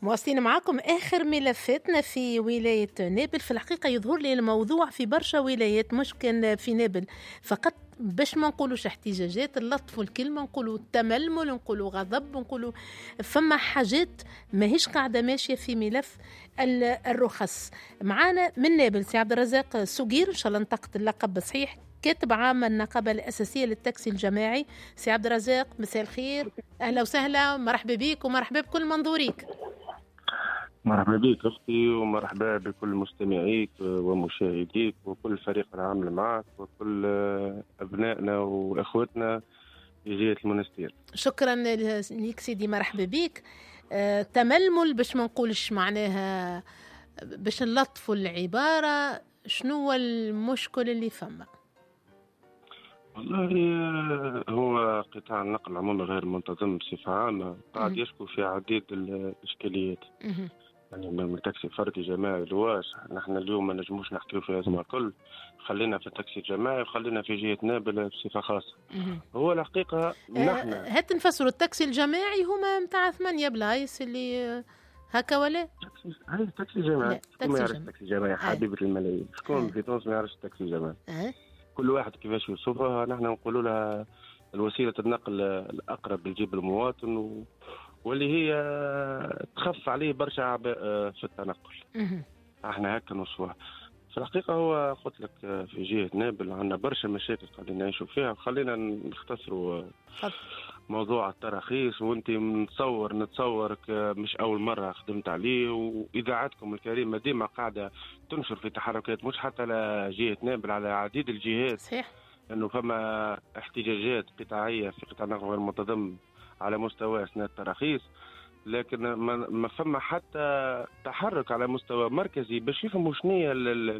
مواصلين معكم آخر ملفاتنا في ولاية نابل. في الحقيقة يظهر لي الموضوع في برشا ولايات، مش كان في نابل فقط. باش ما نقولوش احتجاجات، نلطفوا الكلمة، نقولوا تململ، نقولوا غضب، نقولوا فما حاجات ماهيش قاعدة ماشية في ملف الرخص. معانا من نابل سي عبد الرزاق سوقير، إن شاء الله نطقت اللقب صحيح، كاتب عام النقابة الأساسية للتاكسي الجماعي. سي عبد الرزاق مساء الخير، أهلا وسهلا، مرحبا بك ومرحبا بكل منظوريك. مرحبا بك أختي، ومرحبا بكل مستمعيك ومشاهديك وكل فريق العمل معك وكل أبنائنا وأخوتنا في جهة المنستير. شكرا لك سيدي، مرحبا بك. تململ باش ما نقولش معناها، باش نلطفوا العبارة، شنو هو المشكل اللي فما؟ والله هو قطاع النقل العمومي غير منتظم بصفة عامة قاعد يشكو في عديد الإشكاليات. يعني من تاكسي فردي جماعي لواش، نحن اليوم ما نجموش نحكيو في هذا الكل، خلينا في التاكسي الجماعي وخلينا في جهة نابل بصفة خاصة. هو الحقيقة نحن هات نفسروا التاكسي الجماعي هما متاع 8 بلايص اللي هكا ولا؟ هاي تاكسي جماعي، شكون ما يعرفش التاكسي الجماعي؟ حبيبة الملايين، شكون في تونس ما يعرفش التاكسي الجماعي؟ كل واحد كيفاش يوصفها، نحن نقولوا لها الوسيلة النقل الأقرب لجيب المواطن واللي هي تخف عليه برشا عبء في التنقل. احنا هكا نوصفوها. في الحقيقة هو قلت لك في جهة نابل عندنا برشا مشاكل قاعدين نعيشوا فيها. خلينا نختصروا موضوع التراخيص. وانت نتصورك مش أول مرة خدمت عليه، وإذاعتكم الكريمة ديما قاعدة تنشر في تحركات مش حتى على جهة نابل، على عديد الجهات. صحيح. انه فما احتجاجات قطاعية في قطاع النقل غير المنتظم على مستوى اثناء التراخيص، لكن ما فما حتى تحرك على مستوى مركزي باش يفهموا شنو هي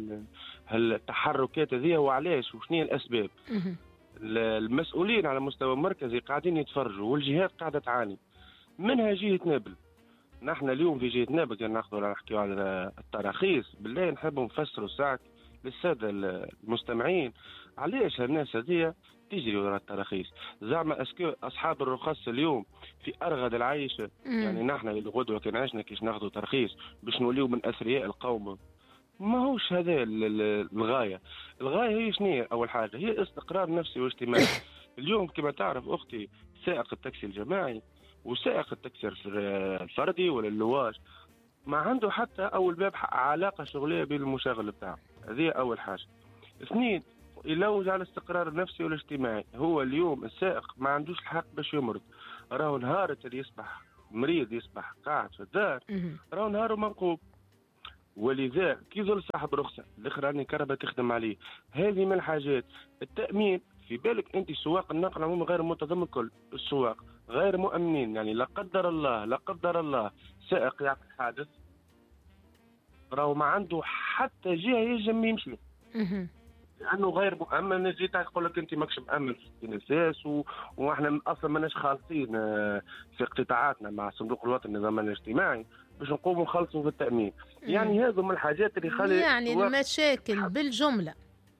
التحركات هذه وعلاش وشنو هي الاسباب. المسؤولين على مستوى مركزي قاعدين يتفرجوا والجهات قاعده تعاني، منها جهه نابل. نحن اليوم في جهه نابل كان نحكيو على التراخيص. بالله نحب نفسروا ساعه للساده المستمعين علاش الناس هذه تجري وراء التراخيص. زعما اسكو اصحاب الرخص اليوم في ارغد العيشه؟ يعني نحن الغدوه كان عشنا كيش ناخذوا ترخيص باش نوليو من اثرياء القوم؟ ما هوش هذا الغايه. الغايه هي شنو؟ اول حاجه هي استقرار نفسي واجتماعي. اليوم كما تعرف اختي، سائق التاكسي الجماعي وسائق التاكسي الفردي ولا اللواج ما عنده حتى اول باب علاقه شغليه بالمشغل بتاعه. هذه اول حاجه. اثنين، يلوج على الاستقرار النفسي والاجتماعي. هو اليوم السائق ما عندوش الحق باش يمرض. راهو نهار اللي يصبح مريض يصبح قاعد في الدار، راهو نهاره منقوب. ولذا كي يظل صاحب رخصه الاخر راني كهرباء تخدم عليه. هذه من الحاجات. التامين، في بالك انت سواق النقل العمومي غير منتظم الكل، السواق غير مؤمنين. يعني لا قدر الله لا قدر الله سائق يعمل حادث، راهو ما عنده حتى جهه ينجم يمشي لانه غير مؤمن. جيت يقول لك انت ماكش مؤمن في الاساس، واحنا اصلا ماناش خالصين في قطاعاتنا مع الصندوق الوطني للضمان الاجتماعي باش نقوموا نخلصوا في التامين. يعني هذو من الحاجات اللي خلي يعني المشاكل بالجمله.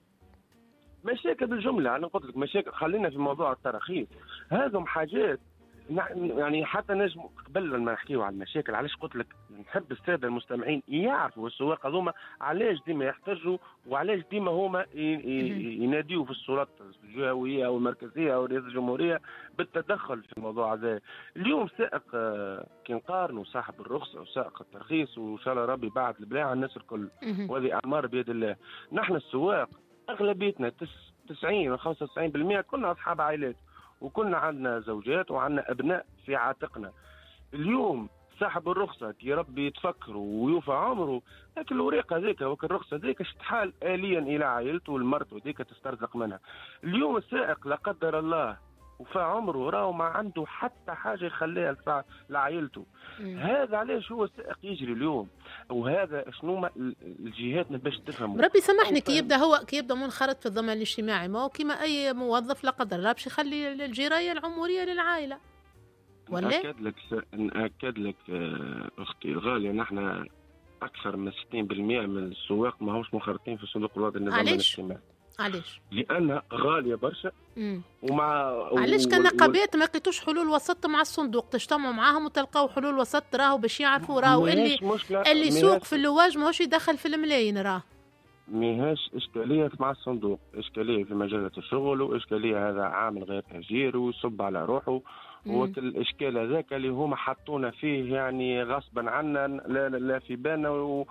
مشاكل بالجمله. انا قلت لك مشاكل. خلينا في موضوع التراخيص. هذو حاجات يعني حتى نجم قبل ما نحكيو على المشاكل. علاش قلت لك نحب الساده المستمعين يعرفوا السواق هذوما علاش ديما يحتجوا وعلاش ديما هما يناديوا في السلطات الجهويه او المركزيه او رئاسه الجمهوريه بالتدخل في الموضوع هذا. اليوم سائق كي نقارنوا صاحب الرخصه وسائق الترخيص، وان شاء الله ربي بعد البلاع على الناس الكل وهذه اعمار بيد الله. نحن السواق اغلبيتنا 90 و 95% كنا اصحاب عائلات وكنا عندنا زوجات وعندنا أبناء في عاتقنا. اليوم صاحب الرخصة كي ربي يتفكر ويوفى عمره، لكن الورقة ذيك الرخصة ذيك تحال آليا إلى عائلته والمرته ذيك تسترزق منها. اليوم السائق لا قدر الله وفى عمره راهو ما عنده حتى حاجة يخليها لعائلته. هذا علاش هو السائق يجري اليوم. وهذا شنو الجهات باش تفهموا. ربي سامحني، كي يبدا منخرط في الضمان الاجتماعي، ما هو كيما اي موظف لا قدر الله باش يخلي الجرايه العمريه للعائله. ولا نأكد لك اختي الغاليه، نحن اكثر من 60% من السواق ماهوش منخرطين في الصندوق الوطني للضمان الاجتماعي. علاش؟ لانها غاليه برشا. ومع علاش كنقابات ما لقيتوش حلول وسط مع الصندوق تجتمعوا معاهم وتلقاو حلول وسط راهو باش يعرفوا راهو اللي سوق في اللواج ماهوش يدخل في الملايين راه ماهيش إشكالية مع الصندوق، إشكالية في مجالة الشغل، وإشكالية هذا عامل غير تهجير ويصب على روحه. وكل الإشكال هذاك اللي هما حطونا فيه يعني غصبا عنا لا في بالنا.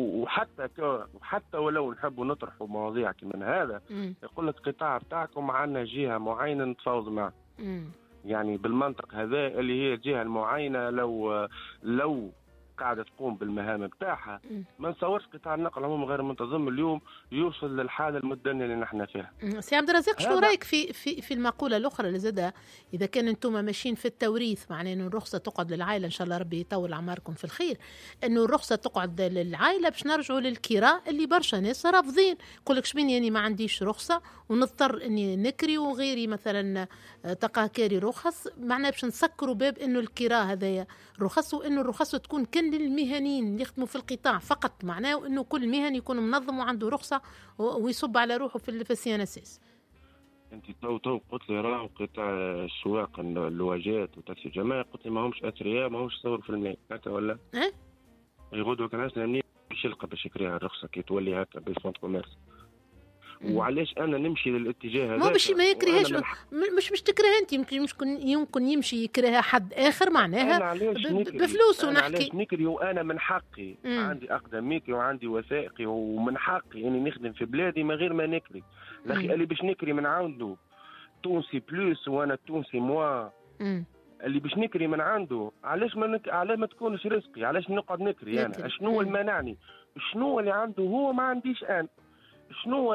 وحتى ولو نحبوا نطرحوا مواضيع كمان هذا يقول لك القطاع بتاعكم عندنا جهة معينة نتفاوض معها. يعني بالمنطق هذا اللي هي الجهة المعينة لو قاعدة تقوم بالمهام بتاعها ما نصورش قطاع النقل العمومي غير منتظم اليوم يوصل للحالة المدنية اللي نحن فيها. سي عبد الرزاق شنو رايك في المقولة الأخرى اللي زادها إذا كان أنتم ماشيين في التوريث معناه إنه الرخصة تقعد للعائلة إن شاء الله ربي يطول أعماركم في الخير إنه الرخصة تقعد للعائلة باش نرجعوا للكراء اللي برشا ناس رافضين يقول لك شبيني يعني ما عنديش رخصة ونضطر إني نكري وغيري مثلا تلقى كاري رخص معناه باش نسكروا باب إنه الكراء هذايا رخص وإنه الرخص تكون كن للمهنيين اللي يخدموا في القطاع فقط معناه إنه كل مهني يكون منظم وعنده رخصة ويصب على روحه في السي اس. انت تو قلت لي راهو قطاع السواق اللواجات وتاكسي الجماعي قلت لي ما همش اثرياء ما همش يصوروا في الماء هكا ولا؟ يغدوا كان ناس باش يلقى باش يكريها الرخصه كي تولي هكا بالفونت كوميرس. وعلاش انا نمشي للاتجاه هذا؟ ما باش ما يكرهاش مش تكره انت يمكن يمشي يكرهها حد اخر معناها بفلوسه نحكي. علاش نكري وانا من حقي عندي اقدميكي وعندي وثائقي ومن حقي اني نخدم في بلادي من غير ما نكري. الاخي اللي باش نكري من عنده تونسي بلوس وانا تونسي موا اللي باش نكري من عنده علاش ما تكونش رزقي؟ علاش نقعد نكري انا؟ شنو المنعني؟ شنو اللي عنده هو ما عنديش انا؟ شنو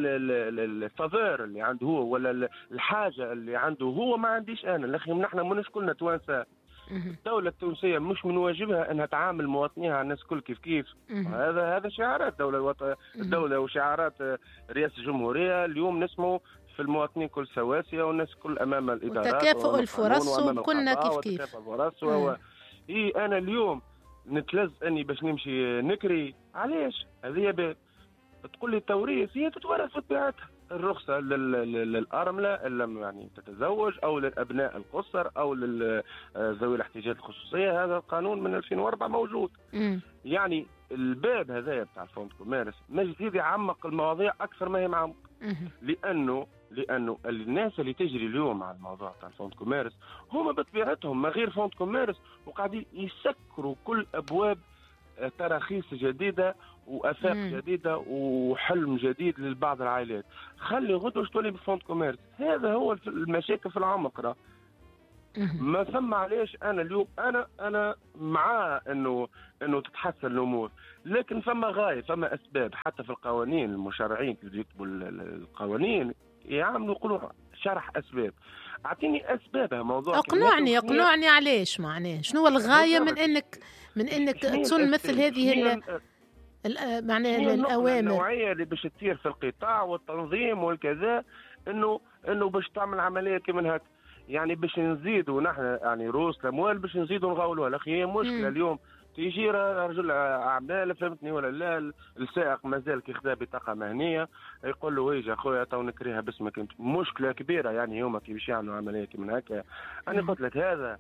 الفافور اللي عنده هو ولا الحاجه اللي عنده هو ما عنديش انا؟ الاخي نحن مش كلنا توانسه. الدوله التونسيه مش من واجبها انها تعامل مواطنيها الناس كل كيف هذا شعارات الدوله وشعارات رئاسه الجمهوريه. اليوم نسمو في المواطنين كل سواسيه والناس كل امام الادارات وتكافؤ الفرص وكلنا كيف وتكافؤ الفرص انا اليوم نتلز اني باش نمشي نكري. علاش؟ هذه تقول لي التوريث هي تتورث في طبيعتها. الرخصة للأرملة اللي لم يعني تتزوج أو للأبناء القصر أو ذوي الاحتياجات الخصوصية. هذا القانون من 2004 موجود. يعني الباب هذا بتاع الفونت كوميرس ما جديد يعمق المواضيع أكثر ما هي معمق. لأنه الناس اللي تجري اليوم على الموضوع بتاع الفونت كوميرس هم بطبيعتهم ما غير فونت كوميرس وقاعدين يسكروا كل أبواب تراخيص جديدة وآفاق جديدة وحلم جديد لبعض العائلات. خلي غدوة تولي بالفونت كوميرس. هذا هو المشاكل في العمق راه ما ثم. علاش انا اليوم انا مع انه تتحسن الامور لكن ثم غاية ثم اسباب. حتى في القوانين المشرعين اللي يكتبوا القوانين يعملوا يقولوا شرح اسباب. اعطيني اسبابها موضوع اقنعني علاش معناه شنو الغاية من انك تصل مثل هذه معناها الاوامر النوعيه اللي باش تصير في القطاع والتنظيم والكذا انه باش تعمل عمليه كيما هكا. يعني باش نزيدوا نحن يعني رؤوس الاموال باش نزيدوا نغولوها. الاخي هي مشكله اليوم تيجي رجل اعمال فهمتني ولا لا السائق مازال كيخدا بطاقه مهنيه يقول له ويجي اخويا تو نكريها باسمك انت. مشكله كبيره يعني هما كي باش يعملوا عمليه كيما هكا. انا قلت لك هذا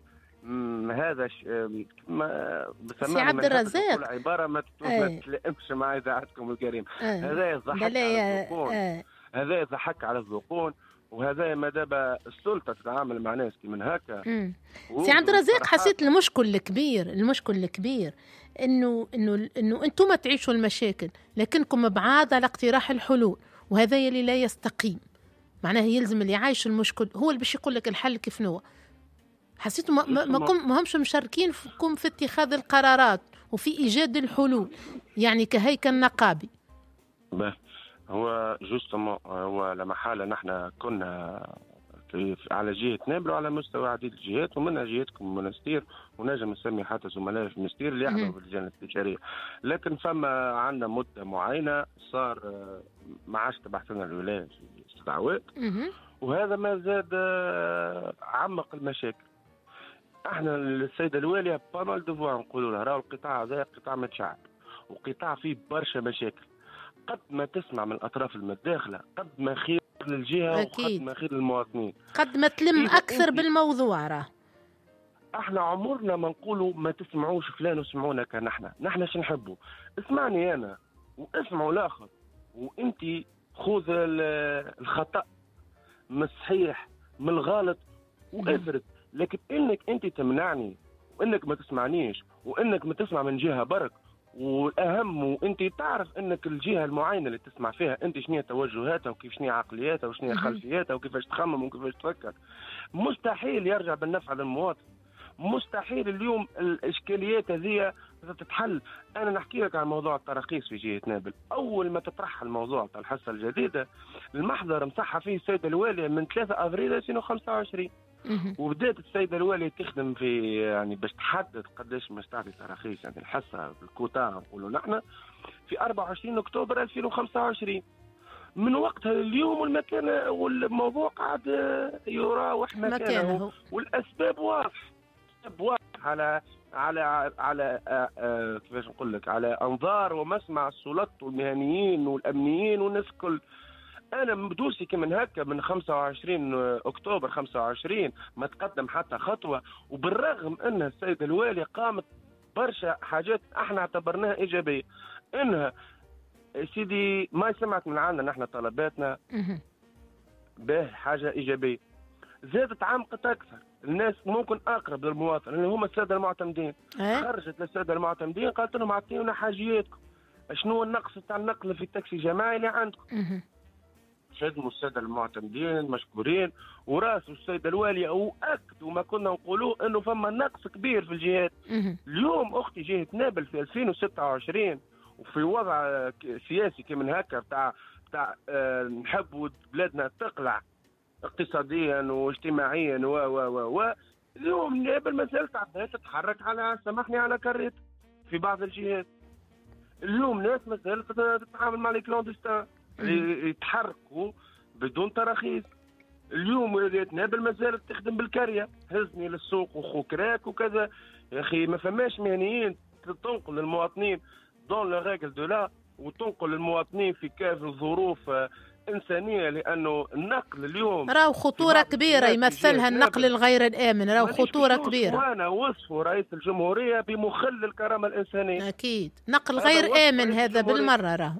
سي عبد الرزاق عباره ما تتلائمش مع اذاعتكم الكريم. هذا يضحك على الذقون. هذا يضحك على الذقون وهذا ما دام السلطه تتعامل مع ناس كي من هكا. سي عبد الرزاق حسيت المشكل الكبير انه انتم تعيشوا المشاكل لكنكم بعاد على اقتراح الحلول وهذا اللي لا يستقيم. معناه يلزم اللي عايش المشكل هو اللي باش يقول لك الحل كيف نوع. حسيتوا ما همش مشاركين فيكم في اتخاذ القرارات وفي ايجاد الحلول يعني كهيكل نقابي. هو جوستومون هو لما حالة نحن كنا على جهة نابل وعلى مستوى عديد الجهات ومنها جهتكم منستير ونجم نسمي حتى زملاء في المنستير اللي يحضروا في اللجان الاستشارية. لكن فما عندنا مدة معينة صار ما عادش تبعث لنا الولاية في استدعاوات وهذا ما زاد عمق المشاكل. احنا السيدة الوالية بامال دفوار نقولوا لها راهو القطاع هذا قطاع متشعب وقطاع فيه برشا مشاكل. قد ما تسمع من الأطراف المتداخلة قد ما خير للجهة أكيد. وقد ما خير للمواطنين. قد ما تلم أكثر بالموضوع. راه احنا عمرنا ما نقولوا ما تسمعوش فلان واسمعونا نحن شو نحبوا. اسمعني انا واسمعوا الاخر، وانت خذ الخطا من الصحيح من الغلط وافرد. لكن انك انت تمنعني وانك ما تسمعنيش وانك ما تسمع من جهه برك، والاهم وانت تعرف انك الجهه المعينه اللي تسمع فيها انت شنو توجهاتها وكيف شنو عقلياتها وشنو خلفياتها وكيفاش تخمم وكيفاش تفكر، مستحيل يرجع بالنفع للمواطن. مستحيل اليوم الاشكاليات هذه تتحل. انا نحكي لك عن موضوع التراخيص في جهه نابل. اول ما تطرح الموضوع تاع الحصه الجديده المحضر مسحها فيه السيده الواليه من 3 افريل 2025، وبدات السيده الواليه تخدم في يعني باش تحدد قداش باش تعطي تراخيص، يعني الحصه بالكوتا نقولوا نحن في 24 اكتوبر 2025. من وقتها لليوم والمكان والموضوع قاعد يراوح مكانه والاسباب واضحه. على كيفاش نقول لك، على انظار ومسمع السلطات والمهنيين والامنيين والناس الكل. انا مبدوسي كمن هكا من 25 اكتوبر 25 ما تقدم حتى خطوه، وبالرغم ان السيده الوالي قامت برشا حاجات احنا اعتبرناها ايجابيه. انها سيدي ما سمعت من عندنا نحن طلباتنا به حاجه ايجابيه، زادت عمقت اكثر. الناس ممكن اقرب للمواطن اللي هم الساده المعتمدين. خرجت للساده المعتمدين قالت لهم اعطيونا حاجياتكم، شنو النقص تاع النقل في التاكسي الجماعي اللي عندكم. خدموا الساده المعتمدين مشكورين، وراسوا السيده الواليه واكدوا ما كنا نقولوه انه فما نقص كبير في الجهات. اليوم اختي جهه نابل في 2026 وفي وضع سياسي كمن هكا بتاع نحبوا بلادنا تقلع اقتصاديا واجتماعيا و اليوم نابل ما زالت عباد تتحرك على سامحني على كريت في بعض الجهات. اليوم ناس ما زالت تتعامل مع الكلاندستان يتحركوا بدون تراخيص. اليوم ولاية نابل ما زالت تخدم بالكريه، هزني للسوق وخوكراك وكذا. يا اخي ما فماش مهنيين تنقل المواطنين دون لا ريغل دو لا وتنقل المواطنين في كافة الظروف إنسانية، لأنه النقل اليوم راهو خطورة كبيرة يمثلها النقل الغير الآمن. راهو خطورة كبيرة. وأنا وصفه رئيس الجمهورية بمخل الكرامة الإنسانية. أكيد نقل غير آمن هذا بالمرة. راهو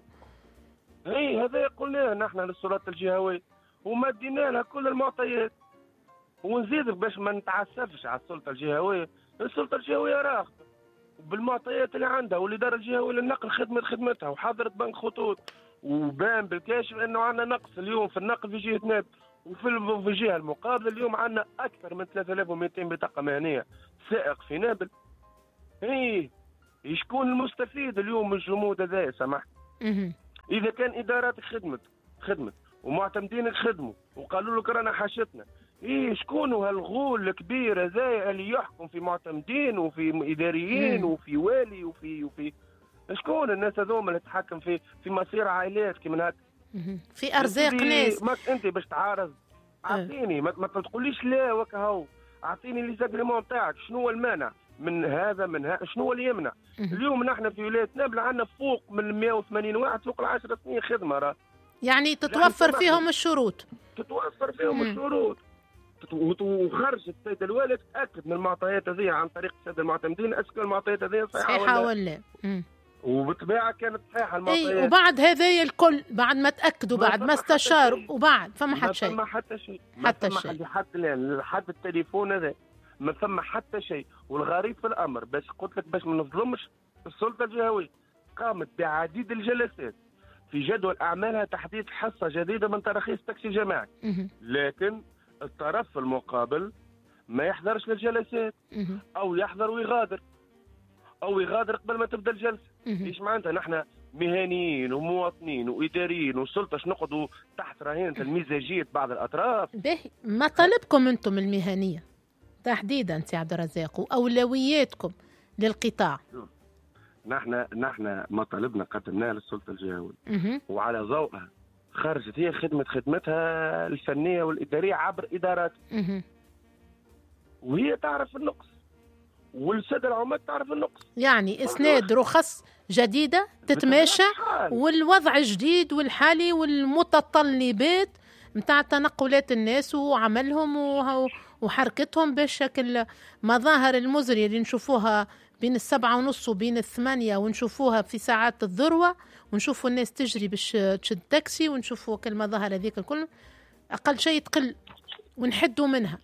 هذا قلناه نحن للسلطات الجهوية ومدينا لها كل المعطيات. ونزيد باش ما نتعسفش على السلطة الجهوية. السلطة الجهوية راغبة بالمعطيات اللي عندها، والإدارة الجهوية للنقل خدمتها وحضرت بنك خطوط، وبان بالكاشف انه عندنا نقص اليوم في النقل في جهه نابل. وفي الجهه المقابله اليوم عندنا اكثر من 3200 بطاقه مهنيه سائق في نابل. شكون المستفيد اليوم من الجمود هذا؟ سمحت. اذا كان ادارات خدمت ومعتمدين خدموا وقالوا لك رانا حاشتنا، شكون هالغول الكبير هذا اللي يحكم في معتمدين وفي اداريين وفي والي وفي شكون الناس هذوما اللي تتحكم في مصير عائلات كيما هكا، في ارزاق ناس؟ ما انت باش تعارض اعطيني ما تقوليش لا وكهو، اعطيني لي زاغريمون تاعك. شنو هو المانع من هذا شنو هو اللي يمنع؟ اليوم نحن في ولايه نابل عندنا فوق من 180 واحد فوق ال10 سنين خدمه راه، يعني تتوفر فيهم الشروط. وخرجت السيده الوالد تاكد من المعطيات هذه عن طريق الساده المعتمدين اسكو المعطيات هذه صحيحه ولا وبالطبيعه كانت صحيحه المعطيات. وبعد هذايا الكل بعد ما تاكدوا بعد ما استشاروا وبعد فما حتى شيء. ما حتى شيء حتى الان لحد التليفون هذا ما ثم حتى شيء. والغريب في الامر بس قلت لك باش ما نظلمش السلطه الجهويه قامت بعديد الجلسات في جدول اعمالها تحديد حصه جديده من تراخيص تاكسي جماعي، لكن الطرف المقابل ما يحضرش للجلسات او يحضر ويغادر قبل ما تبدا الجلسه. ايش معناتها؟ نحن مهنيين ومواطنين واداريين والسلطه نقعدوا تحت رهينه المزاجيه بعض الاطراف؟ باهي، ما طلبكم انتم المهنيه تحديدا سي عبد الرزاق واولوياتكم للقطاع؟ نحن ما طلبنا قدمناه للسلطه الجهويه وعلى ضوءها خرجت هي خدمتها الفنيه والاداريه عبر ادارات وهي تعرف النقص والسادة العمال تعرف النقص. يعني إسناد رخص جديدة تتماشى والوضع جديد والحالي والمتطلبات متاع تنقلات الناس وعملهم وحركتهم بشكل مظاهر المزرية اللي نشوفوها بين 7:30 وبين 8 ونشوفوها في ساعات الذروة ونشوفوا الناس تجري باش تشد تاكسي ونشوفوا كل المظاهر هذيك الكل أقل شيء تقل ونحدوا منها.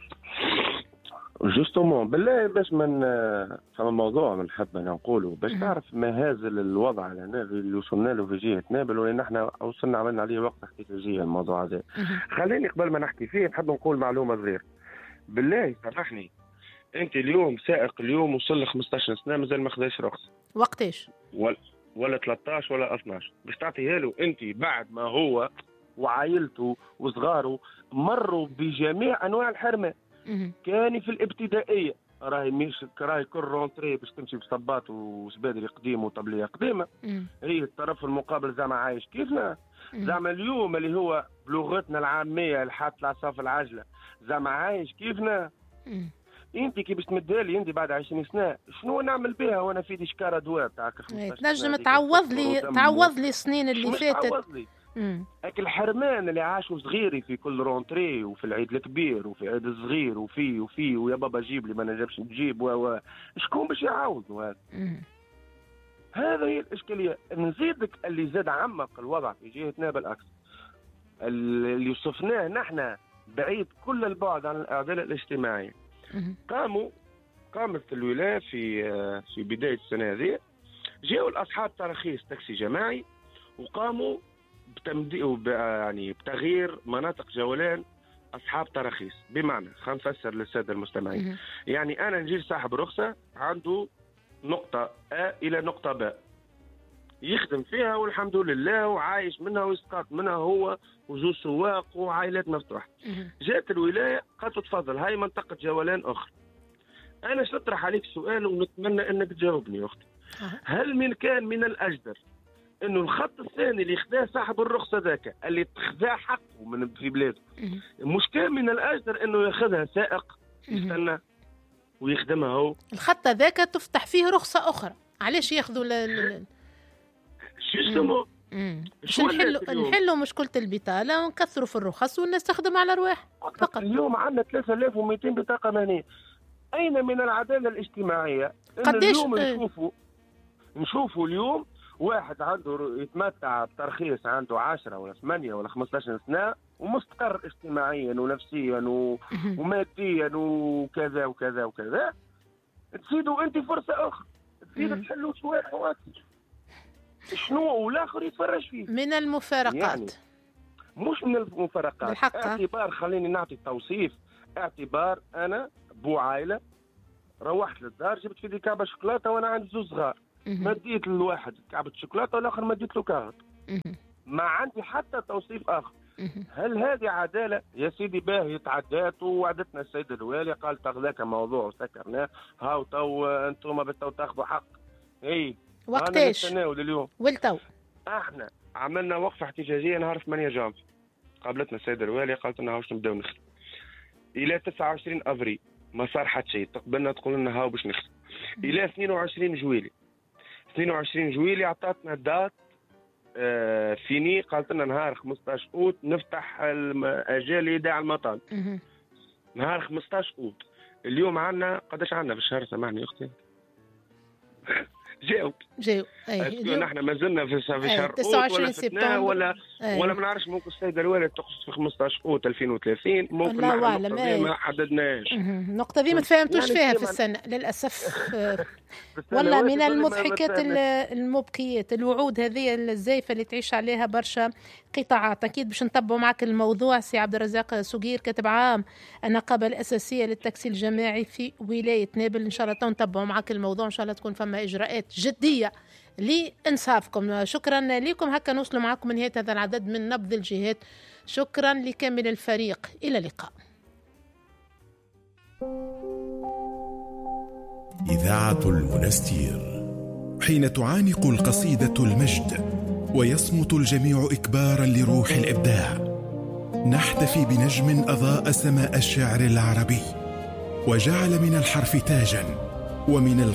جوستومون بالله باش من فما موضوع من حد ما نقوله باش تعرف مهازل الوضع اللي وصلنا له في جهة نابل ولان احنا وصلنا عملنا عليه وقت احتجاجية الموضوع هذا. خليني قبل ما نحكي فيه نحب نقول معلومة صغيرة. بالله سامحني انت اليوم سائق اليوم وصل لك 15 سنة مازال ما خداش رخصة. وقتاش؟ ولا 13 ولا 12 باش تعطيها له انت بعد ما هو وعائلته وصغاره مروا بجميع انواع الحرمان. كان في الابتدائيه راهي مش راهي كل رونتري باش تمشي بصباط وسبادري قديم وطبليه قديمه. هي الطرف المقابل زعما عايش كيفنا. زعما اليوم اللي هو بلغتنا العاميه الحاط العصا في العجله زعما عايش كيفنا. انت كي باش تمدها لي انت بعد 20 سنه شنو نعمل بها وانا في دي شكاره دواء تاعك تنجم تعوض لي السنين اللي فاتت. هاك الحرمان اللي عاشوا صغيري في كل رونتري وفي العيد الكبير وفي العيد الصغير وفي ويا بابا جيب لي ما نجمش نجيب شكون باش يعاودوا هذا؟ هذا هي الاشكاليه. نزيدك اللي زاد عمق الوضع في جهه نابل اكثر اللي وصفناه نحن بعيد كل البعد عن العداله الاجتماعيه. قامت الولايه في بدايه السنه هذه جاءوا الاصحاب تراخيص تاكسي جماعي وقاموا بتغيير مناطق جولان أصحاب تراخيص. بمعنى خلينا نفسر للسادة المستمعين. يعني أنا نجي صاحب رخصة عنده نقطة A إلى نقطة B يخدم فيها والحمد لله وعايش منها ويسقط منها هو وزوج سواق وعائلات مفتوحة. جاءت الولاية قالت تفضل هاي منطقة جولان أخرى. أنا سأطرح عليك سؤال ونتمنى أنك تجاوبني أختي. هل كان من الأجدر انه الخط الثاني اللي خذاه صاحب الرخصه ذاك اللي خذاه حقه من في بلاده مش كان من الاجدر انه ياخذها سائق يستنى ويخدمها هو؟ الخط ذاك تفتح فيه رخصه اخرى علاش ياخذوا شو نحلوا مشكله البطاله ونكثروا في الرخص والناس تخدم على رواح فقط. اليوم عندنا 3200 بطاقه مهنيه. اين من العداله الاجتماعيه؟ قديش اليوم نشوفوا اليوم واحد عنده يتمتع بترخيص عنده 10 ولا 8 ولا 15 سنة ومستقر اجتماعيا ونفسيا وماديا وكذا وكذا وكذا. تزيدوا انت فرصة اخرى تزيدوا تحلوا شوية حوادث شنو والاخر يتفرج فيه من المفارقات. يعني مش من المفارقات. اعتبار خليني نعطي توصيف. اعتبار انا بو عائلة روحت للدار جبت في دي كعبة شوكولاتة وانا عندي زوج صغار. مديت للواحد كعبة شوكولاتة والآخر مديت له كارت. ما عندي حتى توصيف آخر. هل هذه عدالة؟ يا سيدي باهي تعدات ووعدتنا السيد الوالي قال تغذاك موضوع وسكرناه هاو تو انتم بالتو تاخذوا حق. اي وقتاش؟ اليوم والتو احنا عملنا وقفة احتجاجية نهار 8 جانفي. قابلتنا السيد الوالي قالت لنا هاوش نبداو نخدم. إلى 29 أفريل ما صار حتى شيء. تقبلنا تقول لنا هاو باش نخدم. إلى 22 جويلي عطاتنا دات فيني قالت لنا نهار 15 أوت نفتح الأجال إيداع المطار. نهار 15 أوت. اليوم عنا قداش عنا في الشهر سامحني أختي؟ جاو نحن ما زلنا في شهر 29 سبتمبر ولا ما نعرفش. ممكن السيدة الوالد تقصد في 15 أوت 2030 ممكن الله أعلم. ما حددناش النقطة دي ما تفهمتوش يعني فيها في السنة للأسف. والله من المضحكات المبكيات الوعود هذه الزيفة اللي تعيش عليها برشا قطاعات. أكيد باش نتبعوا معك الموضوع. سي عبد الرزاق سوغير كاتب عام النقابة الأساسية للتاكسي الجماعي في ولاية نابل. إن شاء الله نتبعوا معك الموضوع إن شاء الله تكون فما إجراءات جدية لإنصافكم. شكرا لكم. هكا نوصلوا معكم من نهاية هذا العدد من نبض الجهات. شكرا لكامل الفريق. إلى اللقاء. إذاعة المنستير حين تعانق القصيدة المجد ويصمت الجميع إكبارا لروح الإبداع. نحتفي بنجم أضاء سماء الشعر العربي وجعل من الحرف تاجا ومن